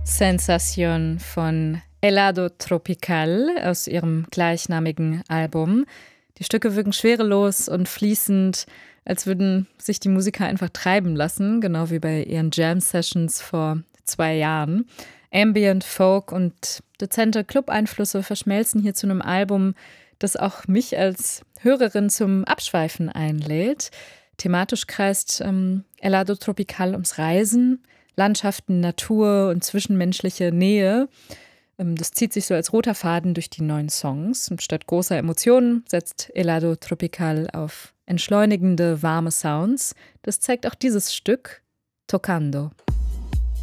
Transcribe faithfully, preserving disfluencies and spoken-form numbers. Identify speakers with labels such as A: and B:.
A: Sensación von Helado Tropical aus ihrem gleichnamigen Album. Die Stücke wirken schwerelos und fließend, als würden sich die Musiker einfach treiben lassen, genau wie bei ihren Jam-Sessions vor zwei Jahren. Ambient, Folk und dezente Club-Einflüsse verschmelzen hier zu einem Album, das auch mich als Hörerin zum Abschweifen einlädt. Thematisch kreist ähm, Helado Tropical ums Reisen, Landschaften, Natur und zwischenmenschliche Nähe. Ähm, das zieht sich so als roter Faden durch die neuen Songs. Und statt großer Emotionen setzt Helado Tropical auf entschleunigende, warme Sounds. Das zeigt auch dieses Stück, Tocando.